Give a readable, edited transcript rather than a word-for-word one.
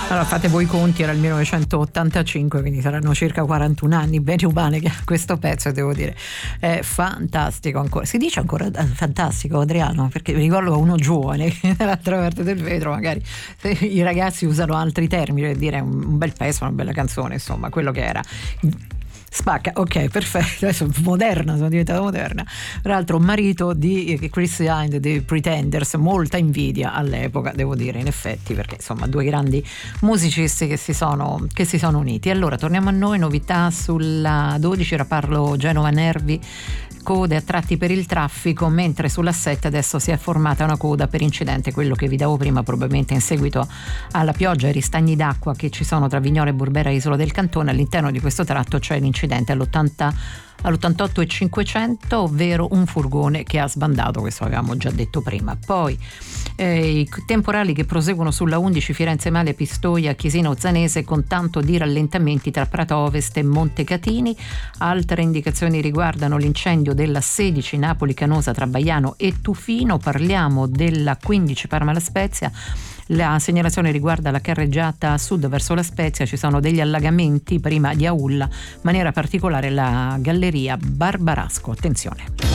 Allora fate voi i conti, era il 1985, quindi saranno circa 41 anni bene umane che questo pezzo, devo dire, è fantastico ancora. Si dice ancora fantastico, Adriano? Perché mi ricordo uno giovane che dall'altra parte del vetro, magari se i ragazzi usano altri termini per dire un bel pezzo, una bella canzone, insomma, quello che era. Spacca, ok, perfetto, adesso moderna, sono diventata moderna. Tra l'altro marito di Chris Hind dei Pretenders, molta invidia all'epoca, devo dire, in effetti, perché insomma due grandi musicisti che si sono uniti. Allora torniamo a noi, novità sulla 12, era parlo Genova Nervi, code a tratti per il traffico, mentre sulla 7 adesso si è formata una coda per incidente, quello che vi davo prima, probabilmente in seguito alla pioggia e ristagni d'acqua che ci sono tra Vignore e Burbera, Isola del Cantone. All'interno di questo tratto c'è l'incidente all'88 e 500, ovvero un furgone che ha sbandato, questo avevamo già detto prima. Poi i temporali che proseguono sulla 11 Firenze Male Pistoia Chiesina Ozzanese, con tanto di rallentamenti tra Prato Ovest e Montecatini. Altre indicazioni riguardano l'incendio della 16 Napoli Canosa tra Baiano e Tufino. Parliamo della 15 Parma La Spezia. La segnalazione riguarda la carreggiata a sud verso La Spezia, ci sono degli allagamenti prima di Aulla, in maniera particolare la galleria Barbarasco. Attenzione.